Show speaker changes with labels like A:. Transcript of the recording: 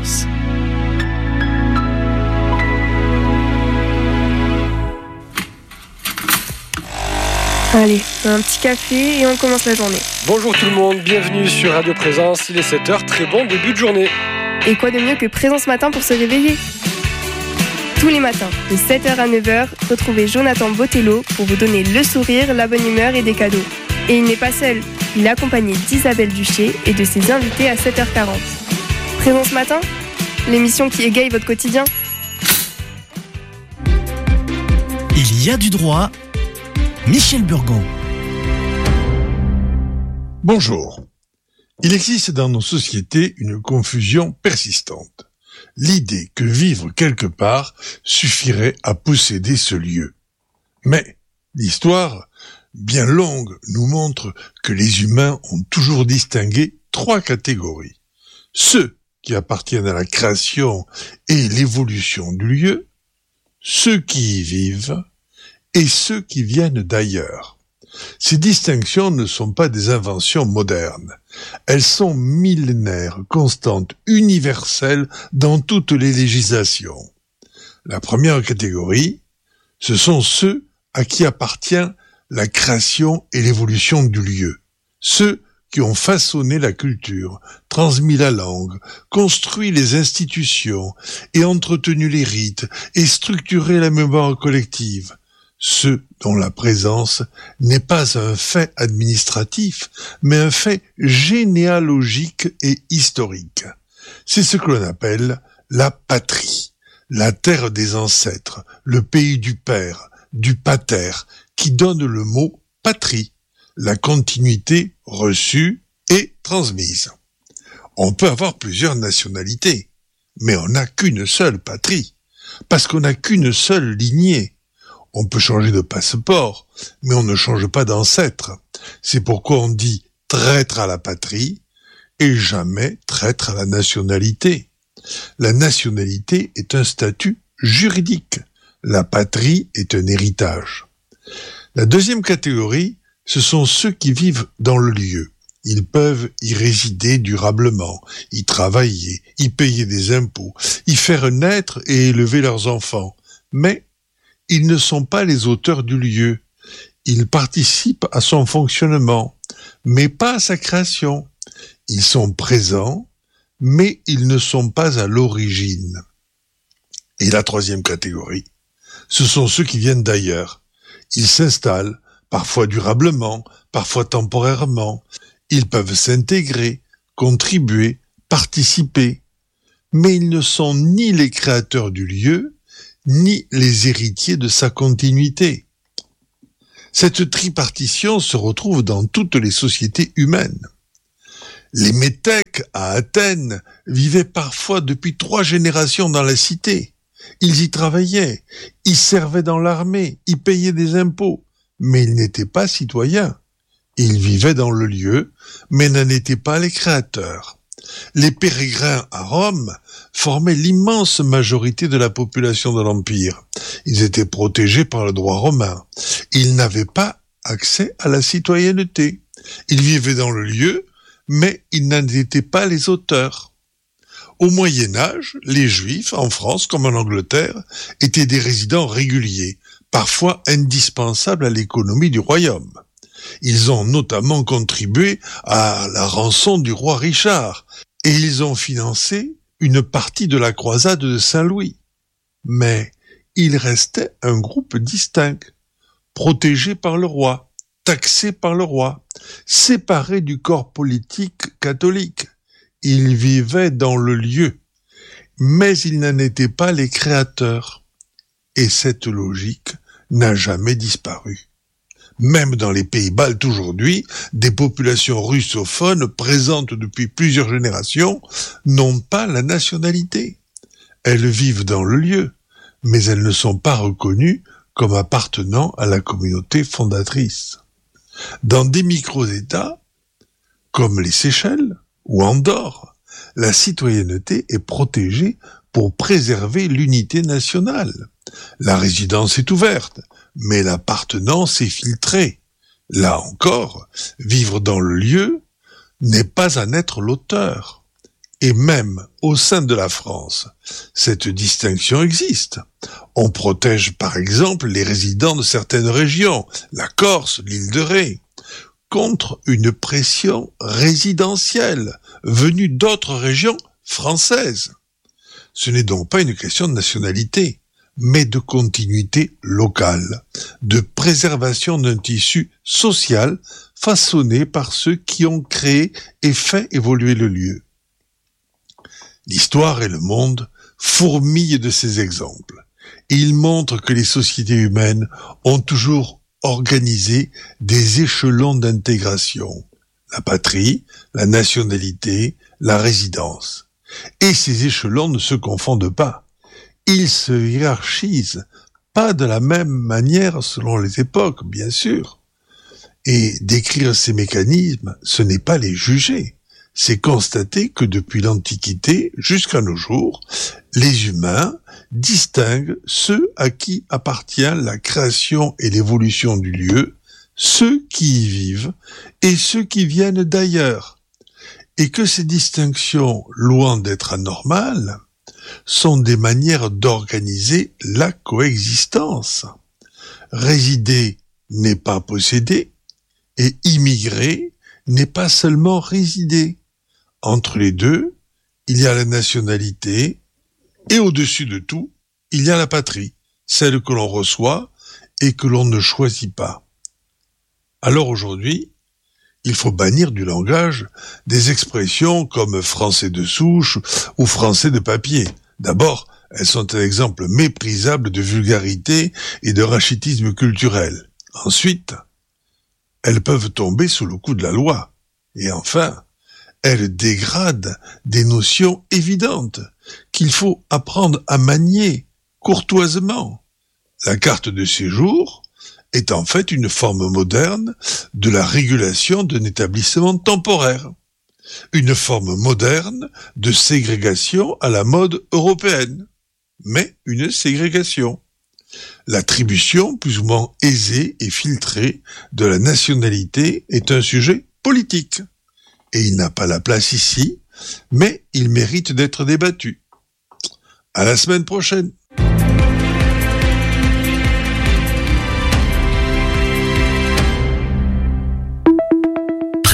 A: présence. Allez, un petit café et on commence la journée.
B: Bonjour tout le monde, bienvenue sur Radio Présence, il est 7h, très bon début de journée.
A: Et quoi de mieux que Présence Matin pour se réveiller ? Tous les matins, de 7h à 9h, retrouvez Jonathan Botello pour vous donner le sourire, la bonne humeur et des cadeaux. Et il n'est pas seul, il est accompagné d'Isabelle Duché et de ses invités à 7h40. Présence Matin, l'émission qui égaye votre quotidien.
C: Il y a du droit, Michel Burgon.
D: Bonjour. Il existe dans nos sociétés une confusion persistante. L'idée que vivre quelque part suffirait à posséder ce lieu. Mais l'histoire, bien longue, nous montre que les humains ont toujours distingué 3 catégories. Ceux qui appartiennent à la création et l'évolution du lieu, ceux qui y vivent et ceux qui viennent d'ailleurs. Ces distinctions ne sont pas des inventions modernes. Elles sont millénaires, constantes, universelles dans toutes les législations. La première catégorie, ce sont ceux à qui appartient la création et l'évolution du lieu. Ceux qui ont façonné la culture, transmis la langue, construit les institutions et entretenu les rites et structuré la mémoire collective. Ceux dont la présence n'est pas un fait administratif, mais un fait généalogique et historique. C'est ce que l'on appelle la patrie, la terre des ancêtres, le pays du père, du pater, qui donne le mot patrie, la continuité reçue et transmise. On peut avoir plusieurs nationalités, mais on n'a qu'une seule patrie, parce qu'on n'a qu'une seule lignée. On peut changer de passeport, mais on ne change pas d'ancêtre. C'est pourquoi on dit traître à la patrie et jamais traître à la nationalité. La nationalité est un statut juridique. La patrie est un héritage. La deuxième catégorie, ce sont ceux qui vivent dans le lieu. Ils peuvent y résider durablement, y travailler, y payer des impôts, y faire naître et élever leurs enfants. Mais ils ne sont pas les auteurs du lieu. Ils participent à son fonctionnement, mais pas à sa création. Ils sont présents, mais ils ne sont pas à l'origine. Et la troisième catégorie, ce sont ceux qui viennent d'ailleurs. Ils s'installent, parfois durablement, parfois temporairement. Ils peuvent s'intégrer, contribuer, participer. Mais ils ne sont ni les créateurs du lieu, ni les héritiers de sa continuité. Cette tripartition se retrouve dans toutes les sociétés humaines. Les métèques à Athènes vivaient parfois depuis 3 générations dans la cité. Ils y travaillaient, y servaient dans l'armée, y payaient des impôts, mais ils n'étaient pas citoyens. Ils vivaient dans le lieu, mais n'en étaient pas les créateurs. Les pérégrins à Rome formaient l'immense majorité de la population de l'Empire. Ils étaient protégés par le droit romain. Ils n'avaient pas accès à la citoyenneté. Ils vivaient dans le lieu, mais ils n'en étaient pas les auteurs. Au Moyen-Âge, les Juifs, en France comme en Angleterre, étaient des résidents réguliers, parfois indispensables à l'économie du royaume. Ils ont notamment contribué à la rançon du roi Richard et ils ont financé une partie de la croisade de Saint-Louis. Mais il restait un groupe distinct, protégé par le roi, taxé par le roi, séparé du corps politique catholique. Ils vivaient dans le lieu, mais ils n'en étaient pas les créateurs. Et cette logique n'a jamais disparu. Même dans les pays baltes aujourd'hui, des populations russophones présentes depuis plusieurs générations n'ont pas la nationalité. Elles vivent dans le lieu, mais elles ne sont pas reconnues comme appartenant à la communauté fondatrice. Dans des micro-États, comme les Seychelles ou Andorre, la citoyenneté est protégée pour préserver l'unité nationale. La résidence est ouverte, mais l'appartenance est filtrée. Là encore, vivre dans le lieu n'est pas en être l'auteur. Et même au sein de la France, cette distinction existe. On protège par exemple les résidents de certaines régions, la Corse, l'île de Ré, contre une pression résidentielle venue d'autres régions françaises. Ce n'est donc pas une question de nationalité, mais de continuité locale, de préservation d'un tissu social façonné par ceux qui ont créé et fait évoluer le lieu. L'histoire et le monde fourmillent de ces exemples, et ils montrent que les sociétés humaines ont toujours organisé des échelons d'intégration, la patrie, la nationalité, la résidence. Et ces échelons ne se confondent pas. Ils se hiérarchisent, pas de la même manière selon les époques, bien sûr. Et décrire ces mécanismes, ce n'est pas les juger. C'est constater que depuis l'Antiquité jusqu'à nos jours, les humains distinguent ceux à qui appartient la création et l'évolution du lieu, ceux qui y vivent et ceux qui viennent d'ailleurs. Et que ces distinctions, loin d'être anormales, sont des manières d'organiser la coexistence. Résider n'est pas posséder, et immigrer n'est pas seulement résider. Entre les deux, il y a la nationalité, et au-dessus de tout, il y a la patrie, celle que l'on reçoit et que l'on ne choisit pas. Alors aujourd'hui, il faut bannir du langage des expressions comme français de souche ou français de papier. D'abord, elles sont un exemple méprisable de vulgarité et de rachitisme culturel. Ensuite, elles peuvent tomber sous le coup de la loi. Et enfin, elles dégradent des notions évidentes qu'il faut apprendre à manier courtoisement. La carte de séjour est en fait une forme moderne de la régulation d'un établissement temporaire. Une forme moderne de ségrégation à la mode européenne, mais une ségrégation. L'attribution plus ou moins aisée et filtrée de la nationalité est un sujet politique. Et il n'a pas la place ici, mais il mérite d'être débattu. À la semaine prochaine.